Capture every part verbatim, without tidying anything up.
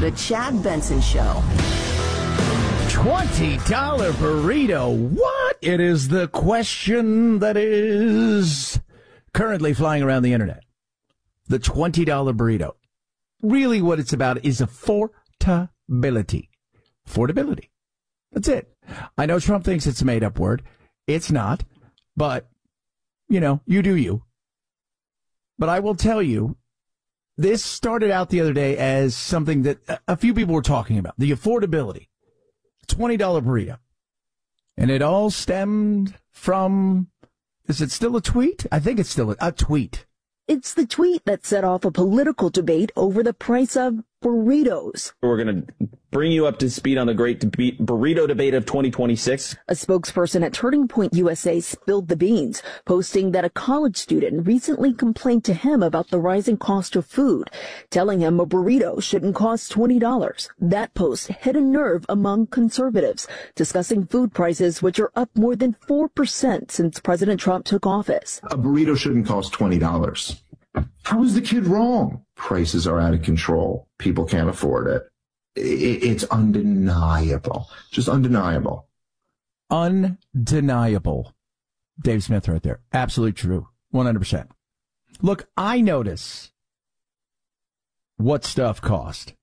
The Chad Benson Show. twenty dollar burrito. What? It is the question that is currently flying around the internet. The twenty dollar burrito. Really what it's about is affordability. Affordability. That's it. I know Trump thinks it's a made-up word. It's not. But, you know, you do you. But I will tell you, this started out the other day as something that a few people were talking about, the affordability. twenty dollar burrito. And it all stemmed from, is it still a tweet? I think it's still a, a tweet. It's the tweet that set off a political debate over the price of burritos. We're going to bring you up to speed on the great deb- burrito debate of twenty twenty-six. A spokesperson at Turning Point U S A spilled the beans, posting that a college student recently complained to him about the rising cost of food, telling him a burrito shouldn't cost twenty dollars. That post hit a nerve among conservatives, discussing food prices, which are up more than four percent since President Trump took office. A burrito shouldn't cost twenty dollars. How is the kid wrong? Prices are out of control. People can't afford it. It's undeniable. Just undeniable. Undeniable. Dave Smith right there. Absolutely true. one hundred percent. Look, I notice what stuff cost.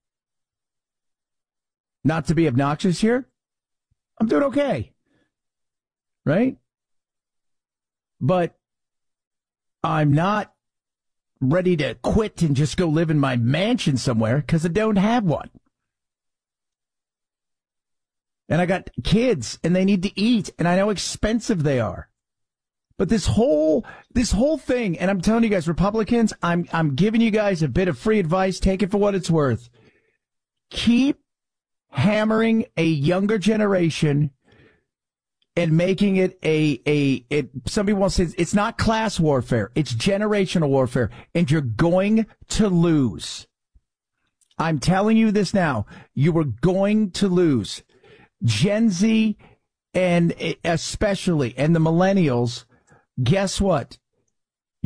Not to be obnoxious here. I'm doing okay. Right? But I'm not ready to quit and just go live in my mansion somewhere because I don't have one. And I got kids and they need to eat and I know how expensive they are. But this whole, this whole thing, and I'm telling you guys, Republicans, I'm, I'm giving you guys a bit of free advice. Take it for what it's worth. Keep hammering a younger generation and making it a, a, it, some people want to say it's not class warfare. It's generational warfare. And you're going to lose. I'm telling you this now. You are going to lose. Gen Z and especially, and the millennials, guess what?